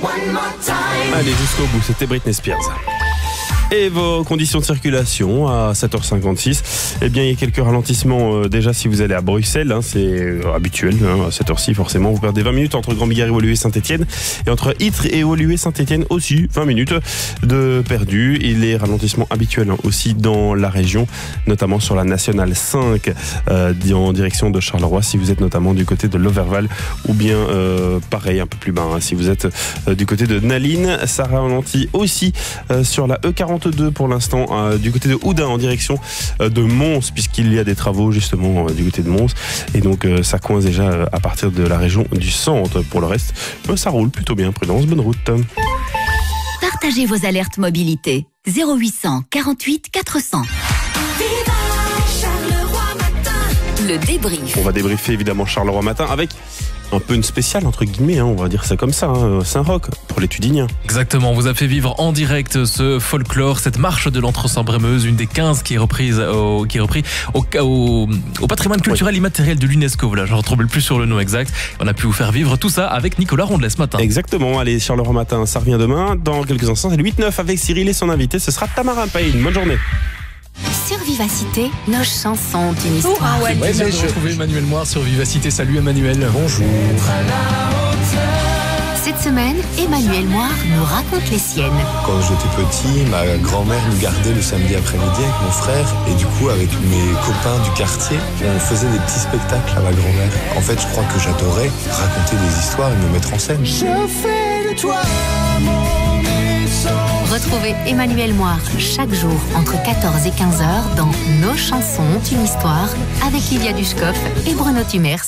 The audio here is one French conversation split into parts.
Allez, jusqu'au bout, c'était Britney Spears. Et vos conditions de circulation à 7h56, eh bien il y a quelques ralentissements déjà si vous allez à Bruxelles, c'est habituel, à cette heure-ci forcément, vous perdez 20 minutes entre Grand-Bigard et Woluwe Saint-Etienne, et entre Ytre et Woluwe Saint-Etienne aussi 20 minutes de perdu. Et les ralentissements habituels aussi dans la région, notamment sur la Nationale 5 en direction de Charleroi, si vous êtes notamment du côté de l'Overval, ou bien pareil un peu plus bas, si vous êtes du côté de Naline. Ça ralentit aussi sur la E42 pour l'instant du côté de Houdin en direction de Mons, puisqu'il y a des travaux justement du côté de Mons, et donc ça coince déjà à partir de la région du centre. Pour le reste, ça roule plutôt bien, prudence, bonne route. Partagez vos alertes mobilité 0800 48 400. Le débrief. On va débriefer évidemment Charleroi matin avec un peu une spéciale entre guillemets, on va dire ça comme ça, Saint-Roch pour les Tudiniens. Exactement, on vous a fait vivre en direct ce folklore, cette marche de l'Entre-Saint-Brémeuse, une des 15 qui est repris au patrimoine culturel immatériel de l'UNESCO. Voilà, je ne retrouve plus sur le nom exact. On a pu vous faire vivre tout ça avec Nicolas Rondelet ce matin. Exactement, allez, Charleroi matin, ça revient demain. Dans quelques instants, c'est le 8-9 avec Cyril et son invité, ce sera Tamara Payne. Bonne journée. Sur Vivacité, nos chansons ont une histoire. Ouais, j'ai retrouvé Emmanuel Moir sur Vivacité. Salut Emmanuel. Bonjour. Cette semaine, Emmanuel Moir nous raconte les siennes. Quand j'étais petit, ma grand-mère nous gardait le samedi après-midi avec mon frère, et du coup avec mes copains du quartier, on faisait des petits spectacles à ma grand-mère. En fait, je crois que j'adorais raconter des histoires et me mettre en scène. Je fais de toi Retrouvez Emmanuel Moir chaque jour entre 14 et 15h dans Nos chansons ont une histoire avec Livia Dushkov et Bruno Tumers.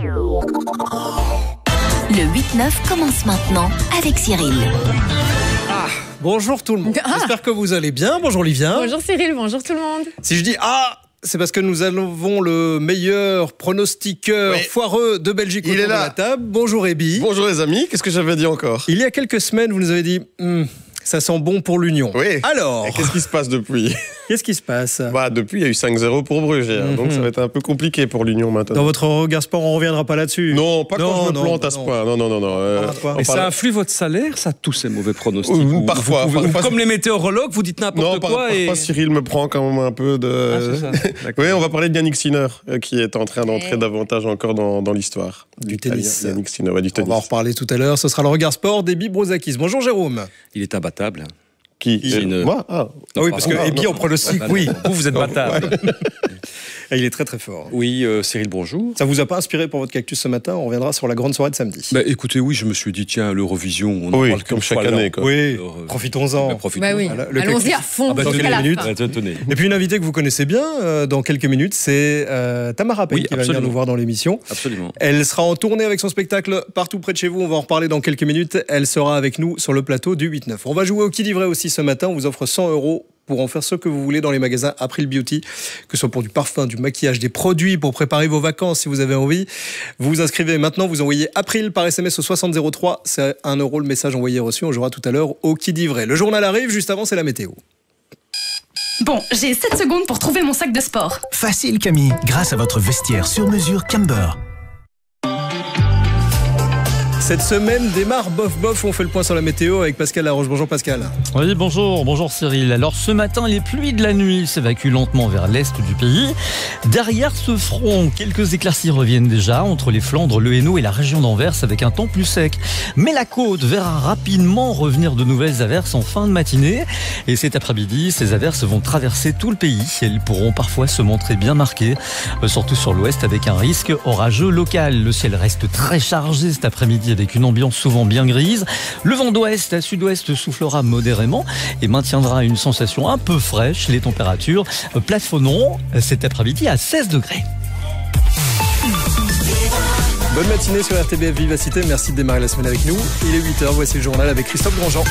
Le 8-9 commence maintenant avec Cyril. Bonjour tout le monde, j'espère que vous allez bien. Bonjour Livia. Bonjour Cyril, bonjour tout le monde. Si je dis c'est parce que nous avons le meilleur pronostiqueur foireux de Belgique autour de la table. Bonjour Ebi. Bonjour les amis, qu'est-ce que j'avais dit encore ? Il y a quelques semaines, vous nous avez dit ça sent bon pour l'Union. Oui. Alors, et qu'est-ce qui se passe depuis ? Qu'est-ce qui se passe ? Depuis, il y a eu 5-0 pour Bruges. Donc, ça va être un peu compliqué pour l'Union maintenant. Dans votre regard sport, on ne reviendra pas là-dessus. Non, pas quand je me plante à ce point. Non. Et ça influe votre salaire, ça, tous ces mauvais pronostics Parfois. Comme les météorologues, vous dites n'importe quoi. Parfois, Cyril me prend quand même un peu de... c'est ça. Oui, on va parler de Yannick Sinner, qui est en train d'entrer davantage encore dans l'histoire. Du tennis. Yannick Sinner, du tennis. On va en reparler tout à l'heure. Ce sera le regard sport d'Ebi Brozakis. Bonjour Jérôme. Il est imbattable. Qui Moi oui, parce que Ebi en pronostic, oui. Vous êtes battable. Et il est très très fort. Oui, Cyril, bonjour. Ça vous a pas inspiré pour votre cactus ce matin ? On reviendra sur la grande soirée de samedi. Écoutez, oui, je me suis dit, tiens, l'Eurovision, on en parle comme chaque année. Oui, profitons-en. Allons-y à fond. Dans quelques minutes. Et puis une invitée que vous connaissez bien, dans quelques minutes, c'est Tamara Payne qui va venir nous voir dans l'émission. Absolument. Elle sera en tournée avec son spectacle partout près de chez vous. On va en reparler dans quelques minutes. Elle sera avec nous sur le plateau du 8-9. On va jouer au qui dit vrai aussi ce matin. On vous offre 100 € pour en faire ce que vous voulez dans les magasins April Beauty, que ce soit pour du parfum, du maquillage, des produits pour préparer vos vacances si vous avez envie. Vous vous inscrivez maintenant, vous envoyez April par SMS au 6003, c'est 1 € le message envoyé reçu. On jouera tout à l'heure au qui dit vrai. Le journal arrive, juste avant c'est la météo. Bon, j'ai 7 secondes pour trouver mon sac de sport. Facile Camille, grâce à votre vestiaire sur mesure Camber. Cette semaine démarre bof. On fait le point sur la météo avec Pascal Laroche. Bonjour Pascal. Oui, bonjour Cyril. Alors ce matin, les pluies de la nuit s'évacuent lentement vers l'est du pays. Derrière ce front, quelques éclaircies reviennent déjà entre les Flandres, le Hainaut et la région d'Anvers avec un temps plus sec. Mais la côte verra rapidement revenir de nouvelles averses en fin de matinée. Et cet après-midi, ces averses vont traverser tout le pays. Elles pourront parfois se montrer bien marquées, surtout sur l'ouest avec un risque orageux local. Le ciel reste très chargé cet après-midi avec une ambiance souvent bien grise. Le vent d'ouest à sud-ouest soufflera modérément et maintiendra une sensation un peu fraîche. Les températures plafonneront cet après-midi à 16 degrés. Bonne matinée sur RTBF Vivacité. Merci de démarrer la semaine avec nous. Il est 8h, voici le journal avec Christophe Grandjean.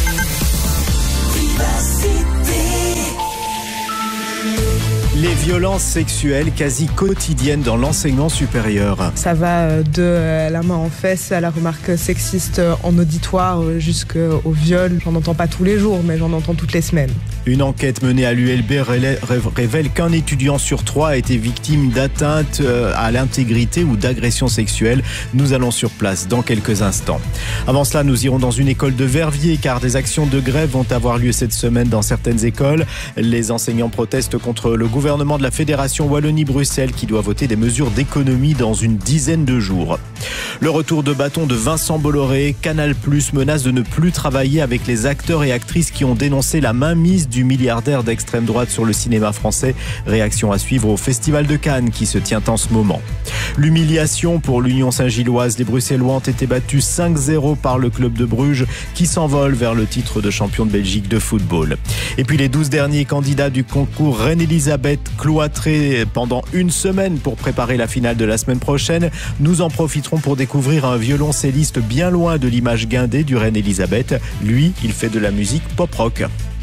Les violences sexuelles quasi quotidiennes dans l'enseignement supérieur. Ça va de la main en fesse à la remarque sexiste en auditoire jusqu'au viol. J'en entends pas tous les jours, mais j'en entends toutes les semaines. Une enquête menée à l'ULB révèle qu'un étudiant sur 3 a été victime d'atteinte à l'intégrité ou d'agression sexuelle. Nous allons sur place dans quelques instants. Avant cela, nous irons dans une école de Verviers car des actions de grève vont avoir lieu cette semaine dans certaines écoles. Les enseignants protestent contre le gouvernement de la Fédération Wallonie-Bruxelles qui doit voter des mesures d'économie dans une dizaine de jours. Le retour de bâton de Vincent Bolloré, Canal+ menace de ne plus travailler avec les acteurs et actrices qui ont dénoncé la mainmise du milliardaire d'extrême droite sur le cinéma français. Réaction à suivre au Festival de Cannes qui se tient en ce moment. L'humiliation pour l'Union Saint-Gilloise. Les Bruxellois ont été battus 5-0 par le club de Bruges qui s'envole vers le titre de champion de Belgique de football. Et puis les 12 derniers candidats du concours Reine-Elisabeth cloîtrés pendant une semaine pour préparer la finale de la semaine prochaine. Nous en profiterons pour découvrir un violoncelliste bien loin de l'image guindée du Reine-Elisabeth. Lui, il fait de la musique pop-rock.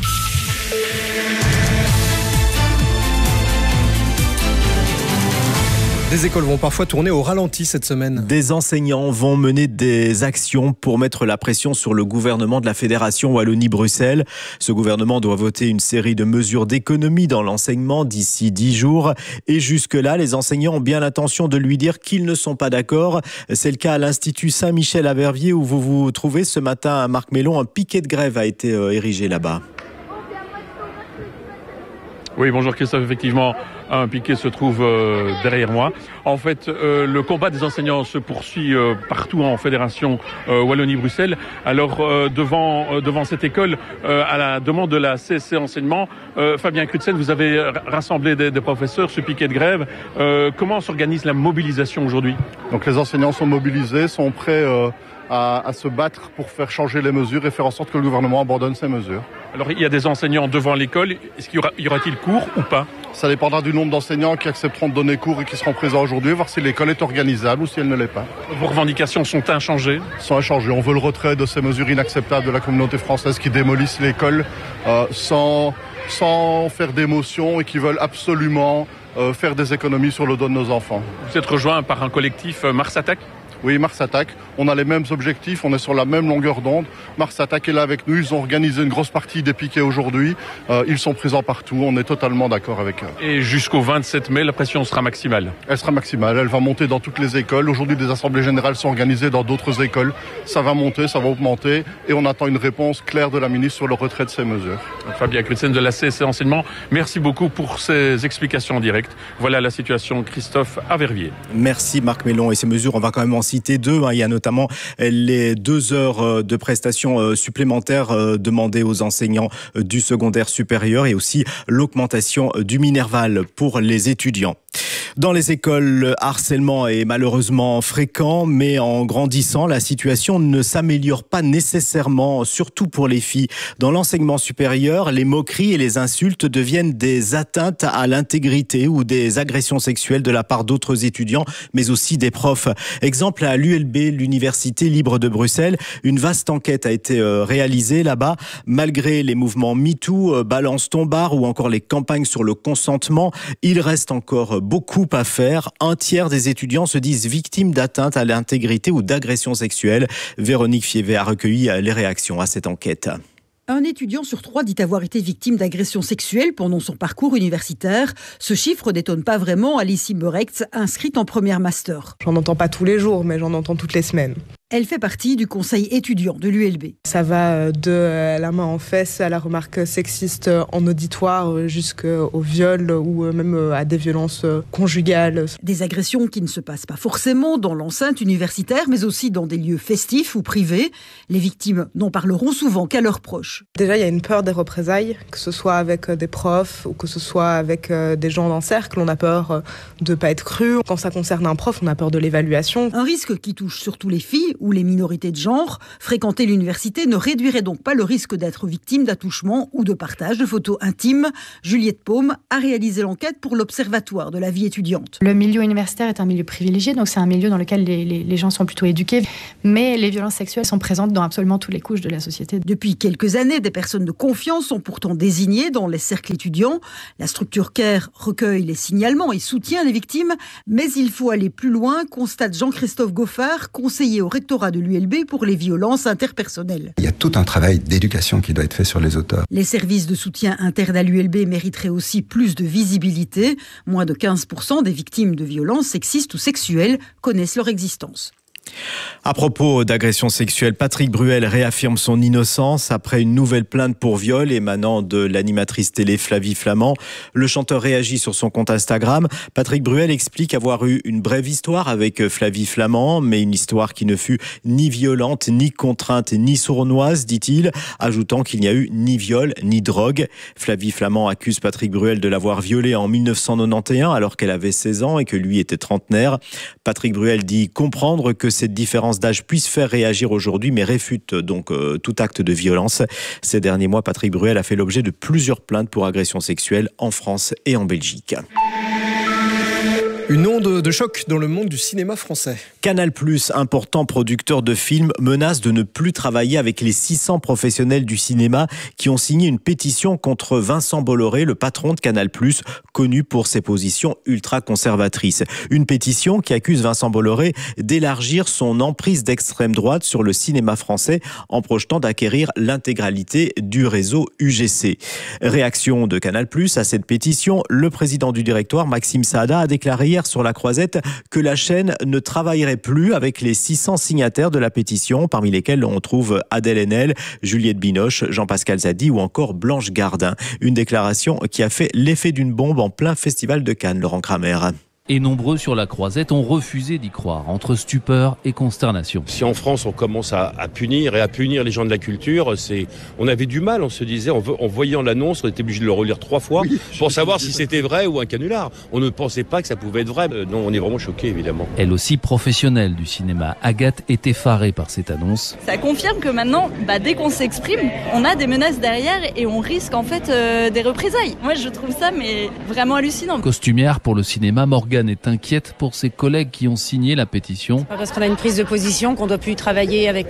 Des écoles vont parfois tourner au ralenti cette semaine. Des enseignants vont mener des actions pour mettre la pression sur le gouvernement de la Fédération Wallonie-Bruxelles. Ce gouvernement doit voter une série de mesures d'économie dans l'enseignement d'ici 10 jours. Et jusque-là, les enseignants ont bien l'intention de lui dire qu'ils ne sont pas d'accord. C'est le cas à l'Institut Saint-Michel à Verviers où vous vous trouvez ce matin à Marc Mélon. Un piquet de grève a été érigé là-bas. Oui, bonjour Christophe, effectivement, un piquet se trouve derrière moi. En fait, le combat des enseignants se poursuit partout en Fédération Wallonie-Bruxelles. Alors, devant cette école, à la demande de la CSC Enseignement, Fabien Crutzen, vous avez rassemblé des professeurs, ce piquet de grève. Comment s'organise la mobilisation aujourd'hui ? Donc les enseignants sont mobilisés, sont prêts à se battre pour faire changer les mesures et faire en sorte que le gouvernement abandonne ces mesures. Alors il y a des enseignants devant l'école, est-ce qu'il y aura-t-il cours ou pas ? Ça dépendra du nombre d'enseignants qui accepteront de donner cours et qui seront présents aujourd'hui, voir si l'école est organisable ou si elle ne l'est pas. Vos revendications sont inchangées ? Sont inchangées. On veut le retrait de ces mesures inacceptables de la communauté française qui démolissent l'école sans faire d'émotion et qui veulent absolument faire des économies sur le dos de nos enfants. Vous êtes rejoint par un collectif Mars Attack ? Oui, Mars Attack. On a les mêmes objectifs, on est sur la même longueur d'onde. Mars Attack est là avec nous, ils ont organisé une grosse partie des piquets aujourd'hui. Ils sont présents partout, on est totalement d'accord avec eux. Et jusqu'au 27 mai, la pression sera maximale ? Elle sera maximale, elle va monter dans toutes les écoles. Aujourd'hui, des assemblées générales sont organisées dans d'autres écoles. Ça va monter, ça va augmenter. Et on attend une réponse claire de la ministre sur le retrait de ces mesures. Fabien Crutzen de la CSC Enseignement, merci beaucoup pour ces explications en direct. Voilà la situation, Christophe, à Verviers. Merci Marc Mélon. Et ces mesures, on va quand même en citer deux. Il y a notamment les 2 heures de prestations supplémentaires demandées aux enseignants du secondaire supérieur et aussi l'augmentation du Minerval pour les étudiants. Dans les écoles, le harcèlement est malheureusement fréquent, mais en grandissant, la situation ne s'améliore pas nécessairement, surtout pour les filles. Dans l'enseignement supérieur, les moqueries et les insultes deviennent des atteintes à l'intégrité ou des agressions sexuelles de la part d'autres étudiants, mais aussi des profs. Exemple à l'ULB, l'Université libre de Bruxelles, une vaste enquête a été réalisée là-bas. Malgré les mouvements MeToo, Balance ton bar ou encore les campagnes sur le consentement, il reste encore beaucoup à faire. 1/3 des étudiants se disent victimes d'atteintes à l'intégrité ou d'agressions sexuelles. Véronique Fievé a recueilli les réactions à cette enquête. Un étudiant sur 3 dit avoir été victime d'agressions sexuelles pendant son parcours universitaire. Ce chiffre n'étonne pas vraiment Alice Imberechts, inscrite en première master. J'en entends pas tous les jours, mais j'en entends toutes les semaines. Elle fait partie du conseil étudiant de l'ULB. Ça va de la main en fesse à la remarque sexiste en auditoire jusqu'au viol ou même à des violences conjugales. Des agressions qui ne se passent pas forcément dans l'enceinte universitaire, mais aussi dans des lieux festifs ou privés. Les victimes n'en parleront souvent qu'à leurs proches. Déjà, il y a une peur des représailles, que ce soit avec des profs ou que ce soit avec des gens d'un cercle. On a peur de ne pas être cru. Quand ça concerne un prof, on a peur de l'évaluation. Un risque qui touche surtout les filles, ou les minorités de genre. Fréquenter l'université ne réduirait donc pas le risque d'être victime d'attouchement ou de partage de photos intimes. Juliette Paume a réalisé l'enquête pour l'Observatoire de la vie étudiante. Le milieu universitaire est un milieu privilégié, donc c'est un milieu dans lequel les gens sont plutôt éduqués. Mais les violences sexuelles sont présentes dans absolument toutes les couches de la société. Depuis quelques années, des personnes de confiance sont pourtant désignées dans les cercles étudiants. La structure CARE recueille les signalements et soutient les victimes, mais il faut aller plus loin, constate Jean-Christophe Goffard, conseiller au rectorat de l'ULB pour les violences interpersonnelles. Il y a tout un travail d'éducation qui doit être fait sur les auteurs. Les services de soutien interne à l'ULB mériteraient aussi plus de visibilité. Moins de 15% des victimes de violences sexistes ou sexuelles connaissent leur existence. À propos d'agression sexuelle, Patrick Bruel réaffirme son innocence après une nouvelle plainte pour viol émanant de l'animatrice télé Flavie Flament. Le chanteur réagit sur son compte Instagram. Patrick Bruel explique avoir eu une brève histoire avec Flavie Flament, mais une histoire qui ne fut ni violente, ni contrainte, ni sournoise, dit-il, ajoutant qu'il n'y a eu ni viol, ni drogue. Flavie Flament accuse Patrick Bruel de l'avoir violée en 1991 alors qu'elle avait 16 ans et que lui était trentenaire. Patrick Bruel dit comprendre que cette différence d'âge puisse faire réagir aujourd'hui, mais réfute donc tout acte de violence. Ces derniers mois, Patrick Bruel a fait l'objet de plusieurs plaintes pour agression sexuelle en France et en Belgique. Une onde de choc dans le monde du cinéma français. Canal+, important producteur de films, menace de ne plus travailler avec les 600 professionnels du cinéma qui ont signé une pétition contre Vincent Bolloré, le patron de Canal+, connu pour ses positions ultra-conservatrices. Une pétition qui accuse Vincent Bolloré d'élargir son emprise d'extrême droite sur le cinéma français en projetant d'acquérir l'intégralité du réseau UGC. Réaction de Canal+, à cette pétition, le président du directoire, Maxime Saada, a déclaré hier sur La Croisette que la chaîne ne travaillerait plus avec les 600 signataires de la pétition, parmi lesquels on trouve Adèle Haenel, Juliette Binoche, Jean-Pascal Zadi ou encore Blanche Gardin. Une déclaration qui a fait l'effet d'une bombe en plein festival de Cannes, Laurent Kramer. Et nombreux sur la Croisette ont refusé d'y croire, entre stupeur et consternation. Si en France on commence à punir et à punir les gens de la culture, on avait du mal, on se disait, en voyant l'annonce, on était obligé de le relire 3 fois pour savoir si c'était vrai ou un canular. On ne pensait pas que ça pouvait être vrai. Non, on est vraiment choqués évidemment. Elle aussi professionnelle du cinéma, Agathe est effarée par cette annonce. Ça confirme que maintenant, dès qu'on s'exprime, on a des menaces derrière et on risque en fait des représailles. Moi je trouve ça vraiment hallucinant. Costumière pour le cinéma, Morgane est inquiète pour ses collègues qui ont signé la pétition. C'est pas parce qu'on a une prise de position qu'on doit plus travailler avec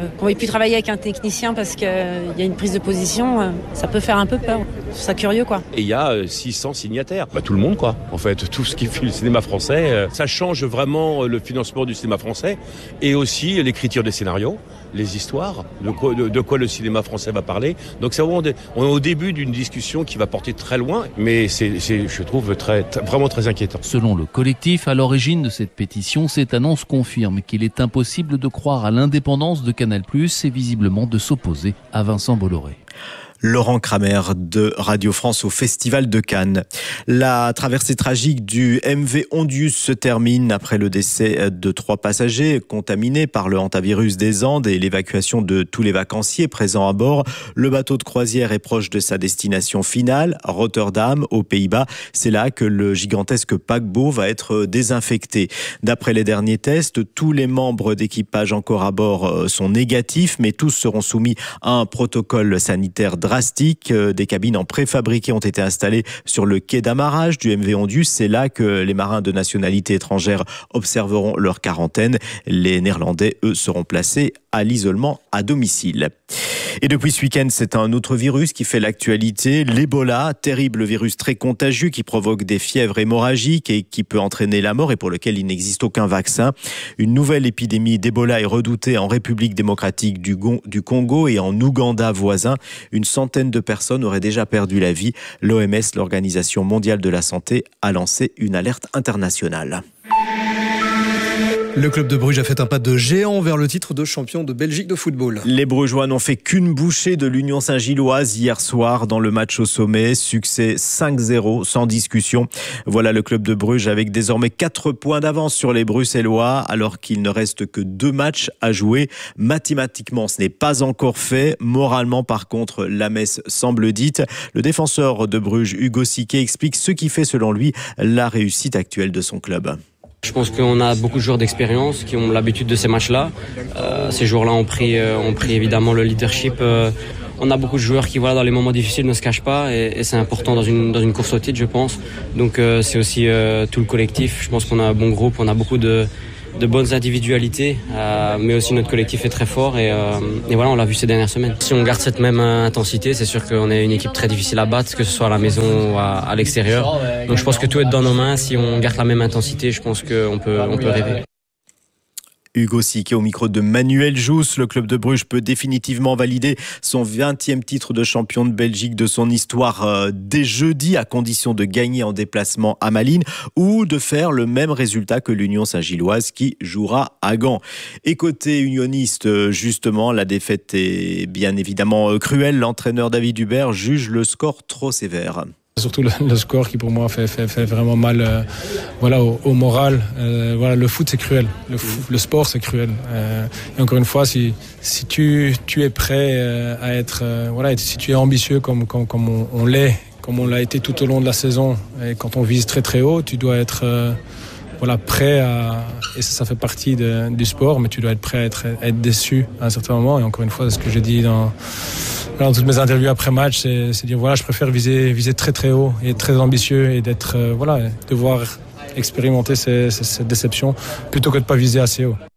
un technicien parce qu'il y a une prise de position, ça peut faire un peu peur. Je trouve ça curieux quoi. Et il y a 600 signataires. Tout le monde quoi. En fait, tout ce qui fait le cinéma français, ça change vraiment le financement du cinéma français et aussi l'écriture des scénarios, les histoires, de quoi le cinéma français va parler. Donc c'est vraiment on est au début d'une discussion qui va porter très loin, mais c'est je trouve vraiment très inquiétant. Selon le collectif, à l'origine de cette pétition, cette annonce confirme qu'il est impossible de croire à l'indépendance de Canal+, et visiblement de s'opposer à Vincent Bolloré. Laurent Kramer de Radio France au Festival de Cannes. La traversée tragique du MV Ondius se termine après le décès de 3 passagers contaminés par le hantavirus des Andes et l'évacuation de tous les vacanciers présents à bord. Le bateau de croisière est proche de sa destination finale, Rotterdam, aux Pays-Bas. C'est là que le gigantesque paquebot va être désinfecté. D'après les derniers tests, tous les membres d'équipage encore à bord sont négatifs, mais tous seront soumis à un protocole sanitaire drastique. Des cabines en préfabriqué ont été installées sur le quai d'amarrage du MV Ondius. C'est là que les marins de nationalité étrangère observeront leur quarantaine. Les Néerlandais, eux, seront placés à l'isolement à domicile. Et depuis ce week-end, c'est un autre virus qui fait l'actualité, l'Ebola, terrible virus très contagieux qui provoque des fièvres hémorragiques et qui peut entraîner la mort et pour lequel il n'existe aucun vaccin. Une nouvelle épidémie d'Ebola est redoutée en République démocratique du Congo et en Ouganda voisin. Une centaine de personnes auraient déjà perdu la vie. L'OMS, l'Organisation mondiale de la santé, a lancé une alerte internationale. Le club de Bruges a fait un pas de géant vers le titre de champion de Belgique de football. Les Brugeois n'ont fait qu'une bouchée de l'Union Saint-Gilloise hier soir dans le match au sommet. Succès 5-0 sans discussion. Voilà le club de Bruges avec désormais 4 points d'avance sur les Bruxellois alors qu'il ne reste que 2 matchs à jouer. Mathématiquement, ce n'est pas encore fait. Moralement, par contre, la messe semble dite. Le défenseur de Bruges, Hugo Siquet, explique ce qui fait selon lui la réussite actuelle de son club. Je pense qu'on a beaucoup de joueurs d'expérience qui ont l'habitude de ces matchs-là. Ces joueurs-là ont pris évidemment le leadership. On a beaucoup de joueurs qui, dans les moments difficiles, ne se cachent pas et c'est important dans une course au titre, je pense. Donc c'est aussi tout le collectif. Je pense qu'on a un bon groupe, on a beaucoup de bonnes individualités, mais aussi notre collectif est très fort et voilà, on l'a vu ces dernières semaines. Si on garde cette même intensité, c'est sûr qu'on est une équipe très difficile à battre, que ce soit à la maison ou à l'extérieur. Donc je pense que tout est dans nos mains. Si on garde la même intensité, je pense qu'on peut rêver. Hugo Siquet au micro de Manuel Jousse. Le club de Bruges peut définitivement valider son 20e titre de champion de Belgique de son histoire dès jeudi, à condition de gagner en déplacement à Malines ou de faire le même résultat que l'Union Saint-Gilloise qui jouera à Gand. Et côté unioniste, justement, la défaite est bien évidemment cruelle. L'entraîneur David Hubert juge le score trop sévère. Surtout le score qui pour moi fait vraiment mal au moral. Le foot c'est cruel, le sport c'est cruel. Et encore une fois, si tu es prêt à être, si tu es ambitieux comme on l'est, comme on l'a été tout au long de la saison, et quand on vise très très haut, tu dois être prêt à, et ça fait partie du sport, mais tu dois être prêt à être déçu à un certain moment. Et encore une fois, c'est ce que j'ai dit dans toutes mes interviews après match, c'est dire je préfère viser très très haut et être très ambitieux et d'être devoir expérimenter cette déception plutôt que de pas viser assez haut.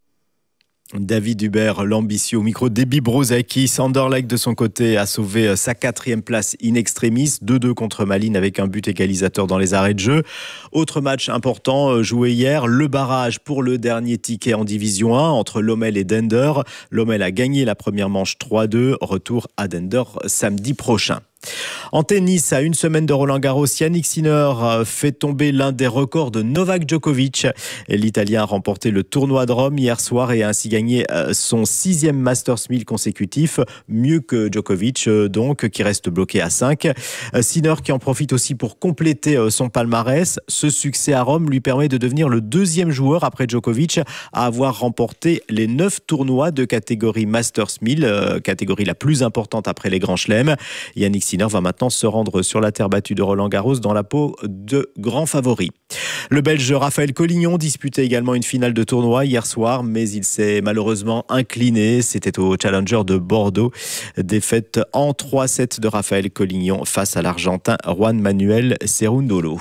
David Hubert, l'ambitieux au micro d'Ebi Brozaki. Anderlecht de son côté a sauvé sa 4e place in extremis, 2-2 contre Malines avec un but égalisateur dans les arrêts de jeu. Autre match important joué hier, le barrage pour le dernier ticket en Division 1 entre Lommel et Dender. Lommel a gagné la première manche 3-2, retour à Dender samedi prochain. En tennis, à une semaine de Roland-Garros, Yannick Sinner fait tomber l'un des records de Novak Djokovic. L'Italien a remporté le tournoi de Rome hier soir et a ainsi gagné son 6e Masters 1000 consécutif, mieux que Djokovic donc, qui reste bloqué à 5. Sinner qui en profite aussi pour compléter son palmarès. Ce succès à Rome lui permet de devenir le 2e joueur après Djokovic à avoir remporté les 9 tournois de catégorie Masters 1000, catégorie la plus importante après les grands chelems. Yannick Sinner va maintenant se rendre sur la terre battue de Roland-Garros dans la peau de grand favori. Le Belge Raphaël Collignon disputait également une finale de tournoi hier soir, mais il s'est malheureusement incliné. C'était au Challenger de Bordeaux. Défaite en 3-7 de Raphaël Collignon face à l'Argentin Juan Manuel Cerundolo.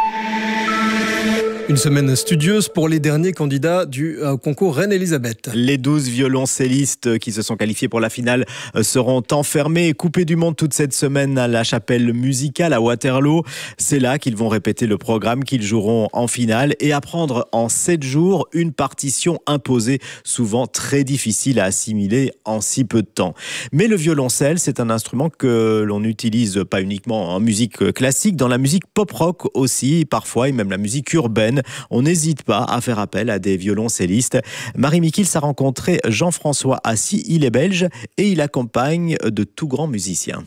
Une semaine studieuse pour les derniers candidats du concours Reine-Élisabeth. Les 12 violoncellistes qui se sont qualifiés pour la finale seront enfermés et coupés du monde toute cette semaine à la chapelle musicale à Waterloo. C'est là qu'ils vont répéter le programme qu'ils joueront en finale et apprendre en 7 jours une partition imposée, souvent très difficile à assimiler en si peu de temps. Mais le violoncelle, c'est un instrument que l'on n'utilise pas uniquement en musique classique, dans la musique pop-rock aussi, parfois, et même la musique urbaine. On n'hésite pas à faire appel à des violoncellistes. Marie Mikils a rencontré Jean-François Assy, il est belge et il accompagne de tout grands musiciens.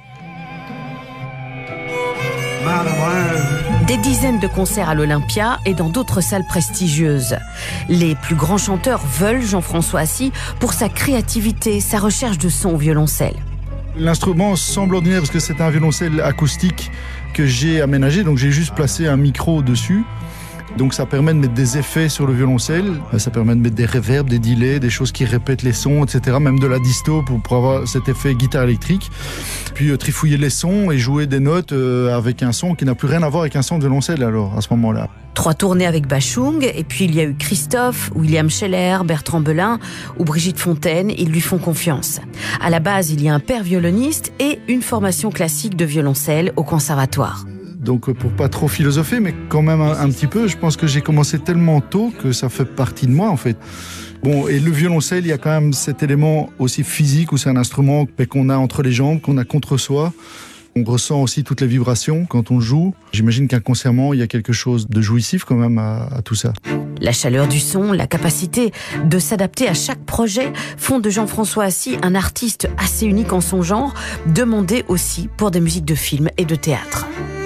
Des dizaines de concerts à l'Olympia et dans d'autres salles prestigieuses. Les plus grands chanteurs veulent Jean-François Assy pour sa créativité, sa recherche de son au violoncelle. L'instrument semble ordinaire parce que c'est un violoncelle acoustique que j'ai aménagé, donc j'ai juste placé un micro dessus. Donc ça permet de mettre des effets sur le violoncelle, ça permet de mettre des reverbs, des delays, des choses qui répètent les sons, etc. Même de la disto pour avoir cet effet guitare électrique. Puis trifouiller les sons et jouer des notes avec un son qui n'a plus rien à voir avec un son de violoncelle alors à ce moment-là. 3 tournées avec Bachung, et puis il y a eu Christophe, William Scheller, Bertrand Belin ou Brigitte Fontaine, ils lui font confiance. À la base, il y a un père violoniste et une formation classique de violoncelle au conservatoire. Donc pour pas trop philosopher, mais quand même un petit peu, je pense que j'ai commencé tellement tôt que ça fait partie de moi en fait. Bon, et le violoncelle, il y a quand même cet élément aussi physique où c'est un instrument qu'on a entre les jambes, qu'on a contre soi. On ressent aussi toutes les vibrations quand on joue. J'imagine qu'inconsciemment, il y a quelque chose de jouissif quand même à tout ça. La chaleur du son, la capacité de s'adapter à chaque projet font de Jean-François Assy un artiste assez unique en son genre, demandé aussi pour des musiques de films et de théâtre.